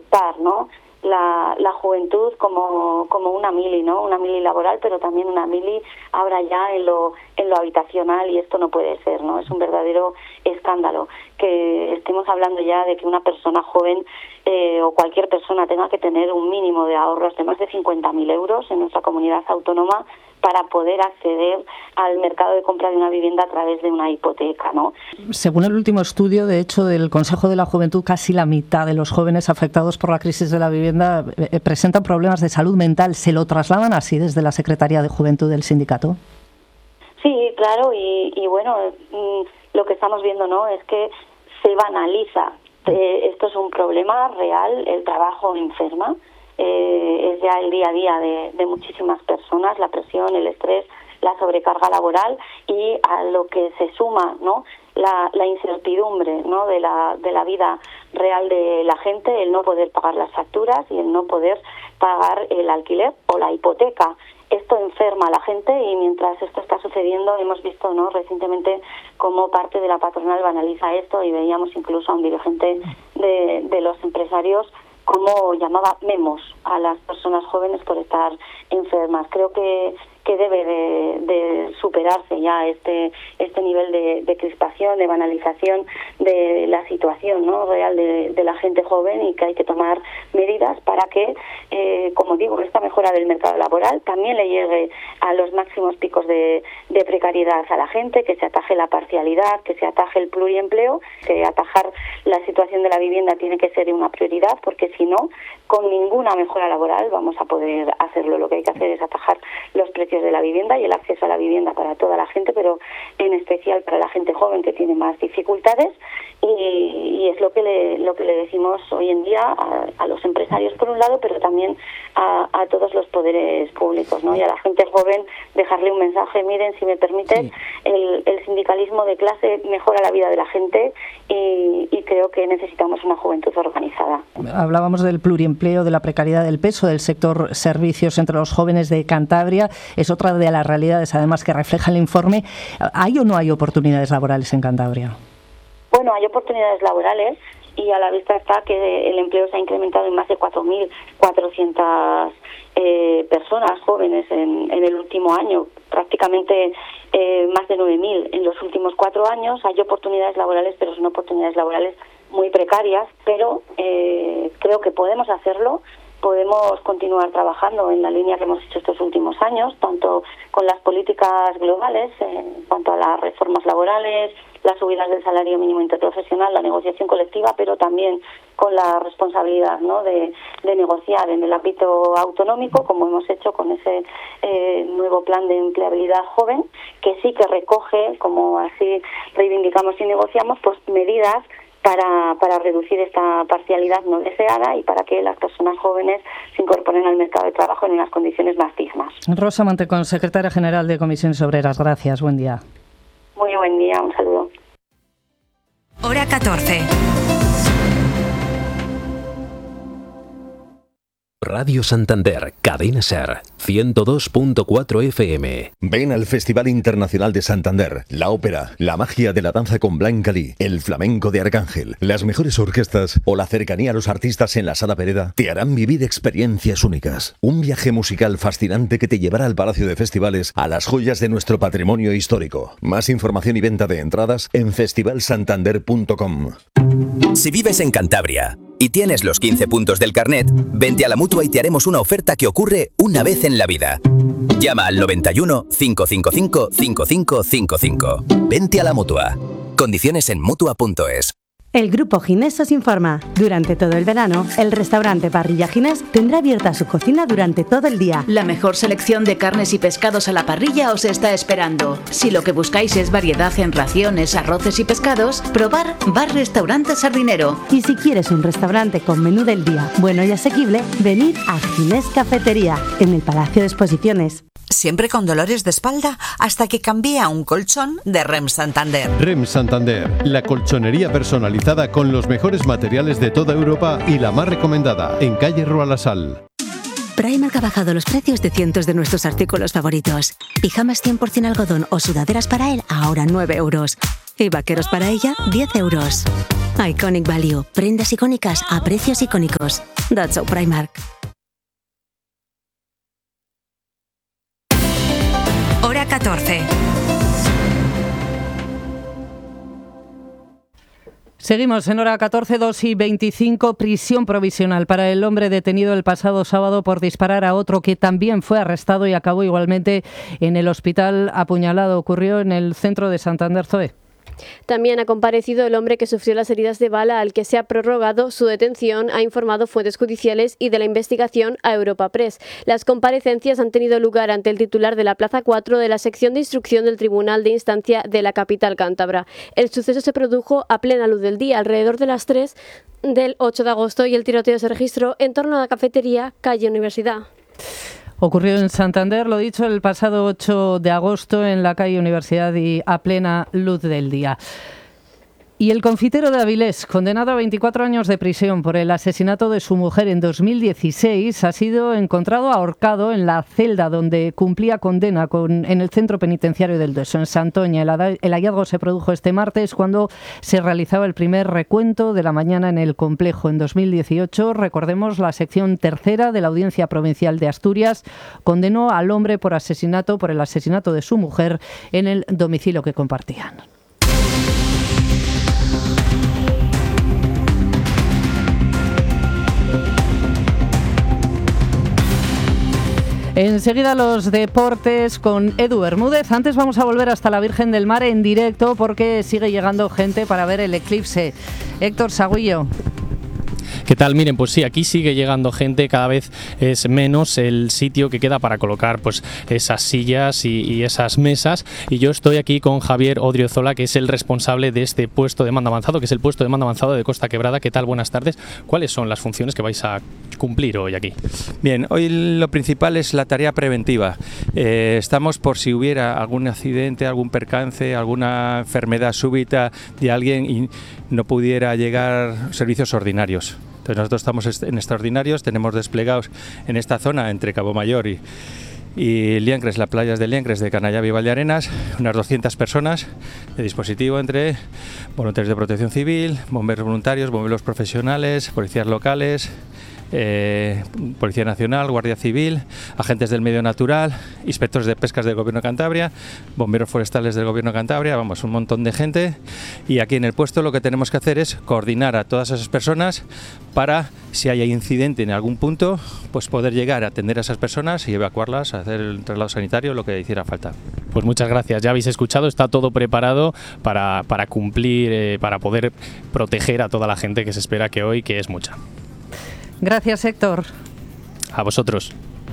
aceptar, ¿no?, la juventud como una mili, ¿no?, una mili laboral, pero también una mili ahora ya en lo habitacional, y esto no puede ser, ¿no? Es un verdadero escándalo que estemos hablando ya de que una persona joven o cualquier persona tenga que tener un mínimo de ahorros de más de 50.000 euros en nuestra comunidad autónoma para poder acceder al mercado de compra de una vivienda a través de una hipoteca, ¿no? Según el último estudio, de hecho, del Consejo de la Juventud, casi la mitad de los jóvenes afectados por la crisis de la vivienda presentan problemas de salud mental. ¿Se lo trasladan así desde la Secretaría de Juventud del sindicato? Sí, claro, y bueno, lo que estamos viendo, ¿no?, es que se banaliza. Esto es un problema real, el trabajo enferma. Es ya el día a día de muchísimas personas, la presión, el estrés, la sobrecarga laboral, y a lo que se suma, ¿no?, la incertidumbre, ¿no?, de la vida real de la gente, el no poder pagar las facturas y el no poder pagar el alquiler o la hipoteca. Esto enferma a la gente, y mientras esto está sucediendo hemos visto, ¿no?, recientemente cómo parte de la patronal banaliza esto, y veíamos incluso a un dirigente de los empresarios cómo llamaba memos a las personas jóvenes por estar enfermas. Creo que debe de superarse ya este nivel de crispación, de banalización de la situación, ¿no?, real de la gente joven, y que hay que tomar medidas para que, como digo, esta mejora del mercado laboral también le llegue a los máximos picos de precariedad a la gente, que se ataje la parcialidad, que se ataje el pluriempleo, que atajar la situación de la vivienda tiene que ser una prioridad, porque si no, con ninguna mejora laboral vamos a poder hacerlo. Lo que hay que hacer es atajar los precios de la vivienda y el acceso a la vivienda para toda la gente, pero en especial para la gente joven que tiene más dificultades, y es lo que le decimos hoy en día a los empresarios por un lado, pero también a todos los poderes públicos, ¿no?, y a la gente joven dejarle un mensaje: miren, si me permiten, sí, el sindicalismo de clase mejora la vida de la gente, y creo que necesitamos una juventud organizada. Hablábamos del pluriempleo, de la precariedad del peso del sector servicios entre los jóvenes de Cantabria. Es otra de las realidades, además, que refleja el informe. ¿Hay o no hay oportunidades laborales en Cantabria? Bueno, hay oportunidades laborales, y a la vista está que el empleo se ha incrementado en más de 4.400 personas jóvenes en el último año, prácticamente más de 9.000 en los últimos 4 años. Hay oportunidades laborales, pero son oportunidades laborales muy precarias, pero creo que podemos hacerlo. Podemos continuar trabajando en la línea que hemos hecho estos últimos años, tanto con las políticas globales en cuanto a las reformas laborales, las subidas del salario mínimo interprofesional, la negociación colectiva, pero también con la responsabilidad, ¿no?, de negociar en el ámbito autonómico, como hemos hecho con ese nuevo plan de empleabilidad joven, que sí que recoge, como así reivindicamos y negociamos, pues medidas para reducir esta parcialidad no deseada y para que las personas jóvenes se incorporen al mercado de trabajo en unas condiciones más dignas. Rosa Mantecón, secretaria general de Comisiones Obreras. Gracias, buen día. Muy buen día, un saludo. Hora 14. Radio Santander, Cadena SER, 102.4 FM. Ven al Festival Internacional de Santander, la ópera, la magia de la danza con Blanca Lee, el flamenco de Arcángel, las mejores orquestas o la cercanía a los artistas en la Sala Pereda te harán vivir experiencias únicas. Un viaje musical fascinante que te llevará al Palacio de Festivales, a las joyas de nuestro patrimonio histórico. Más información y venta de entradas en festivalsantander.com. Si vives en Cantabria y tienes los 15 puntos del carnet, vente a la Mutua y te haremos una oferta que ocurre una vez en la vida. Llama al 91 555 5555. Vente a la Mutua. Condiciones en Mutua.es. El Grupo Ginés os informa. Durante todo el verano, el restaurante Parrilla Ginés tendrá abierta su cocina durante todo el día. La mejor selección de carnes y pescados a la parrilla os está esperando. Si lo que buscáis es variedad en raciones, arroces y pescados, probar Bar Restaurante Sardinero. Y si quieres un restaurante con menú del día bueno y asequible, venid a Ginés Cafetería, en el Palacio de Exposiciones. Siempre con dolores de espalda, hasta que cambié a un colchón de REM Santander. REM Santander, la colchonería personalizada con los mejores materiales de toda Europa y la más recomendada, en calle Rua La Sal. Primark ha bajado los precios de cientos de nuestros artículos favoritos. Pijamas 100% algodón o sudaderas para él, ahora 9 euros. Y vaqueros para ella, 10 euros. Iconic Value. Prendas icónicas a precios icónicos. That's so Primark. Hora 14. Seguimos en hora 14, 2:25, prisión provisional para el hombre detenido el pasado sábado por disparar a otro que también fue arrestado y acabó igualmente en el hospital apuñalado. Ocurrió en el centro de Santander, Zoe. También ha comparecido el hombre que sufrió las heridas de bala, al que se ha prorrogado su detención, ha informado fuentes judiciales, y de la investigación a Europa Press. Las comparecencias han tenido lugar ante el titular de la Plaza 4 de la sección de instrucción del Tribunal de Instancia de la capital cántabra. El suceso se produjo a plena luz del día, alrededor de las 3 del 8 de agosto, y el tiroteo se registró en torno a la cafetería calle Universidad. Ocurrió en Santander, lo dicho, el pasado 8 de agosto en la calle Universidad y a plena luz del día. Y el confitero de Avilés, condenado a 24 años de prisión por el asesinato de su mujer en 2016, ha sido encontrado ahorcado en la celda donde cumplía condena en el centro penitenciario del Dueso, en Santoña. El hallazgo se produjo este martes cuando se realizaba el primer recuento de la mañana en el complejo. En 2018, recordemos, la sección tercera de la Audiencia Provincial de Asturias condenó al hombre por el asesinato de su mujer en el domicilio que compartían. Enseguida los deportes con Edu Bermúdez. Antes vamos a volver hasta la Virgen del Mar en directo porque sigue llegando gente para ver el eclipse. Héctor Sagüillo. ¿Qué tal? Miren, pues sí, aquí sigue llegando gente, cada vez es menos el sitio que queda para colocar pues esas sillas y esas mesas, y yo estoy aquí con Javier Odriozola, que es el responsable de este puesto de mando avanzado, que es el puesto de mando avanzado de Costa Quebrada. ¿Qué tal? Buenas tardes. ¿Cuáles son las funciones que vais a cumplir hoy aquí? Bien, hoy lo principal es la tarea preventiva. Estamos por si hubiera algún accidente, algún percance, alguna enfermedad súbita de alguien y no pudiera llegar servicios ordinarios. Entonces nosotros estamos en extraordinarios, tenemos desplegados en esta zona entre Cabo Mayor y Liancres, las playas de Liancres, de Canallavi y Valdearenas, unas 200 personas de dispositivo entre voluntarios de protección civil, bomberos voluntarios, bomberos profesionales, policías locales, Policía Nacional, Guardia Civil, agentes del medio natural, inspectores de pescas del Gobierno de Cantabria, bomberos forestales del Gobierno de Cantabria, vamos, un montón de gente. Y aquí en el puesto lo que tenemos que hacer es coordinar a todas esas personas para, si hay incidente en algún punto, pues poder llegar a atender a esas personas y evacuarlas, hacer el traslado sanitario, lo que hiciera falta. Pues muchas gracias, ya habéis escuchado, está todo preparado para cumplir, para poder proteger a toda la gente que se espera que hoy, que es mucha. Gracias, Héctor. A vosotros.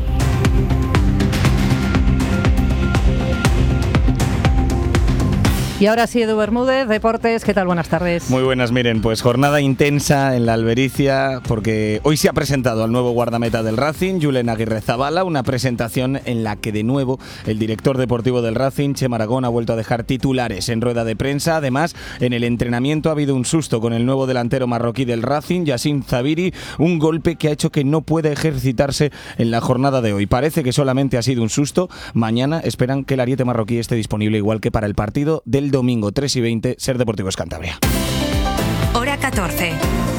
Y ahora sí, Edu Bermúdez, Deportes, ¿qué tal? Buenas tardes. Muy buenas, miren, pues jornada intensa en la Albericia, porque hoy se ha presentado al nuevo guardameta del Racing, Julen Aguirrezabala, una presentación en la que de nuevo el director deportivo del Racing, Chema Aragón, ha vuelto a dejar titulares en rueda de prensa. Además, en el entrenamiento ha habido un susto con el nuevo delantero marroquí del Racing, Yassin Zabiri, un golpe que ha hecho que no pueda ejercitarse en la jornada de hoy. Parece que solamente ha sido un susto. Mañana esperan que el ariete marroquí esté disponible, igual que para el partido del domingo 3:20, Ser Deportivos Cantabria. Hora 14.